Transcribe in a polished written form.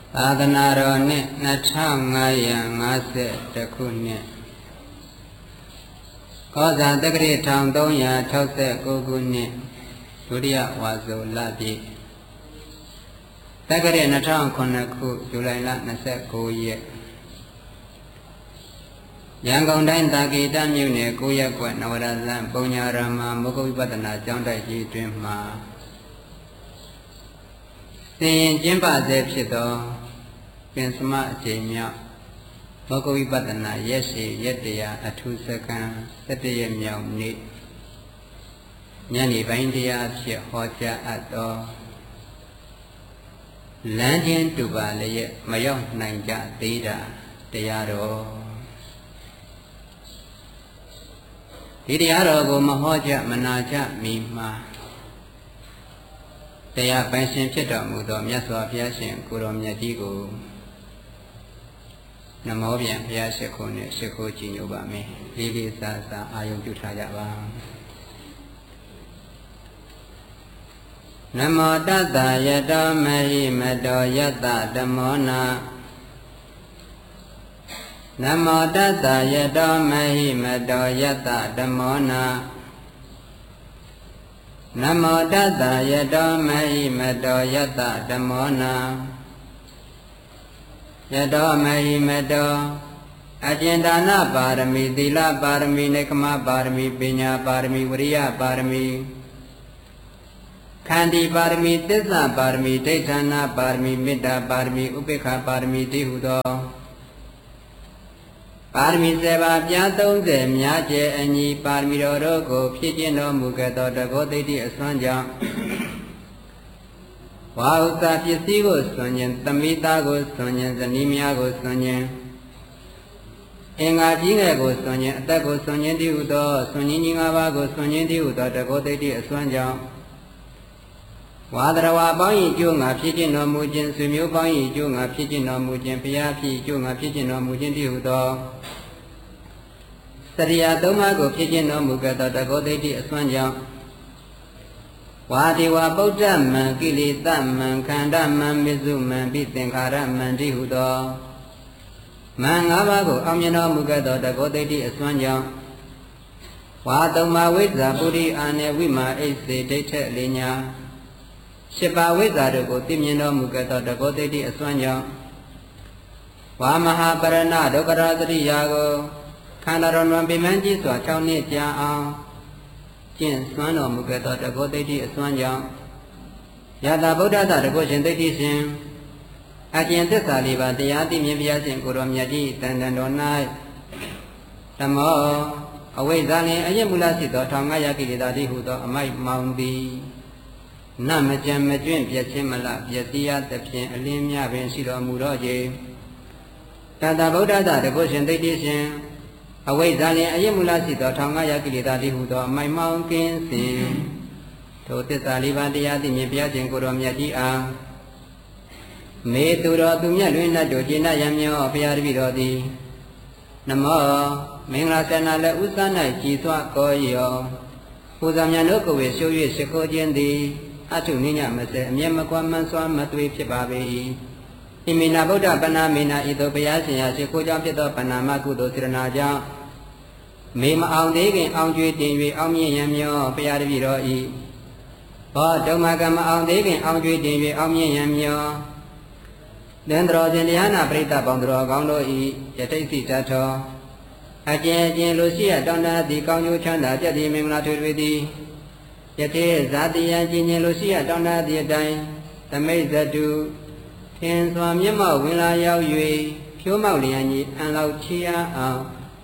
သာသနာတော်နှစ်2550ခုနှစ်ကောဇာတက္ကရာ1369ခုနှစ်ဒုတိယဝါဆိုလပြည့်တက္ကရာ2009ခုဇူလိုင်လ29ရက်ရန်ကုန်တိုင်းသာကေတမြို့နယ်9ရပ်ကွက်နဝရဇန်ပုံညာရမမုဂ္ဂဝိပဿနာကျောင်းတိုက်ကြီးတွင်မှာသင်ရင်ကျင်းပစေဖြစ်သောပင်စမအချိန်မြောက်မုဂ္ဂဝိပဿနာရက်ရှည်ရက်တရားအထူးစက္ကန့်17ရက်မြောက်နေ့ညနေပိုင်းတရားဖြစ်ဟောကြားအပ်သောလမ်းချင်းတူပါလျက်မရောက်နိုင်ကြသေးတာတရားတော်ဒီတရားတော်ကိုမဟောကြမနာကြမီမှာတရားပိုင်ရှင်ဖြစ်တော်မူသောမြတ်စွာဘုရားရှင်ကိုရောမြတ်ကြီးကိုနမောပြန်ဘုရားရှိခိုးနဲ့ရှိခိုးကြည်ညိုပါမယ်လေးလေးစားစားအာယုံပြုထားကြပါနမောတတ္တယတောမဟိမတောယတ္တဓမ္မောနာနမောတတ္တယတောမဟိမတောယတ္တဓမ္မောနာနမောတတ္တယတောမဟိမတောယတ္တဓမ္မောနာယတောမဟိမတောအကျဉ်ဒါနပါရမီသီလပါရမီနေကမပါရမီပညာပါရမီဝရိယပါရမီခန္တီပါရမီသစ္စာပါရမီဒိဋ္ဌာနာပါရမီမေတ္တာပါရမီဥပေက္ခပါရမီတိဟုသောပါရမီ7ပါးပြား30များကျဲအညီပါရမီတော်တို့ကိုဖြည့်ကျင့်တော်မူခဲ့သောတကောသိတိအစွမ်းကြောင့်ဝါဥစ္စာပစ္စည်းကိုစွန့်ခြင်းသမိသားကိုစွန့်ခြင်းဇနီးများကိုစွန့်ခြင်းအင်္ဂါကြီးငယ်ကိုစွန့်ခြင်းအသက်ကိုစွန့်ခြင်းတည်းဟုသောစွန့်ခြင်းကြီး5ပါးကိုစွန့်ခြင်းတည်းဟုသောတကောသိတိအစွမ်းကြောင့်ဝါဒရဝါပေါင်း၏ကျိုးငါဖြစ်ခြင်းတော်မူခြင်းဆွေမျိုးပေါင်း၏ကျိုးငါဖြစ်ခြင်းတော်မူခြင်းဘုရားဖြစ်ကျိုးငါဖြစ်ခြင်းတော်မူခြင်းတည်းဟုသောစရိယာ3ပါးကိုဖြစ်ခြင်းတော်မူခဲ့သောတကောသိတိအစွမ်းကြောင့်ဝါဒီဝဗုဒ္ဓမံကိလေသာမံခန္ဓာမံမစ္စုမံပိသင်္ခါရမံတည်းဟုသောမံ5ပါးကိုအောင်မြင်တော်မူခဲ့သောတကောသိတိအစွမ်းကြောင့်ဝါ3ပါးဝိဇ္ဇာပုရိအာနေဝိမာအိစေဒိဋ္ဌအလိညာ7ပါးဝိဇ္ဇာတို့ကိုသိမြင်တော်မူခဲ့သောတကောသိတိအစွမ်းကြောင့်ဝါမဟာပရဏဒုက္ခရာသရိယာကိုခန္ဓာတော်လွန်ပြင်းမှန်းကြီးစွာ6နှစ်ကြာအောင်ကျင့်စွမ်းတော်မူခဲ့သောတကောသိတိအစွမ်းကြောင့်ယတာဗုဒ္ဓသာတကောရှင်သိတိရှင်အကျင့်သစ္စာလေးပါးတရားသိမြင်ဘုရားရှင်ကိုရောမြတ်ကြီးတန်တန်တော်၌ဓမ္မောအဝိဇ္ဇာနှင့်အယက်မူလရှိသော1500ကိလေသာတိဟုသောအမိုက်မောင်သည်နမကြံမကျွင့်ပြည့်ချင်းမလပြည့်စည်ရသဖြင့်အလင်းများပင်ရှိတော်မူတော့၏တတဗုဒ္ဓသာတကောရှင်သိတိရှင်အဝိဇ္ဇာနှင့်အယက်မူလရှိသော1500ကိလေသာတိဟုသောအမိုက်မောင်ကင်းစင်ထိုသစ္စာလေးပါးတရားသိမြင်ဘုရားရှင်ကိုရောမြတ်ကြီးအားမေသူတော်သူမြတ်လွင်တ်တို့ကျင့်တတ်ရမျောဘုရားတပည့်တော်သည်နမောမင်္ဂလာဆန္ဒလည်းဥစ္စာ၌ကြည်စွာကောရောပူဇော်မြတ်တို့ကိုယ်ဝေရှု၍ရှိခိုးခြင်းသည်အထုနိညမစေအမျက်မကွာမှန်စွာမသွေဖြစ်ပါပေ၏ဣမိနာဗုဒ္ဓပဏာမေနာဤသို့ဘုရားရှင်ရာရှိခိုးကြောင့်ဖြစ်သောပဏာမကုသိုလ်စေတနာကြောင့်မေမအောင်သေးခင်အောင်ကျွေးတင်၍အောင်မြင့်ရန်မျောဘုရားတပည့်တော်၏ဘောဓမ္မကမအောင်သေးခင်အောင်ကျွေးတင်၍အောင်မြင့်ရန်မျောသင်္တော်ရှင်တရားနာပရိသတ်ပေါင်းတော်ကောင်းတို့၏ယတိသိတတ်သောအကျဉ်းချင်းလူရှိရတောင်းတသည်ကောင်းကျိုးချမ်းသာပြည့်သည်မင်္ဂလာထွေထွေသည်ယတိဇာတိယကျဉ်းချင်းလူရှိရတောင်းတသည်အတိုင်းသမိတ်ဇတုထင်စွာမျက်မှောက်ဝင်လာရောက်၍ဖြိုးမောက်လျံကြီးအန်လောက်ချီရအောင်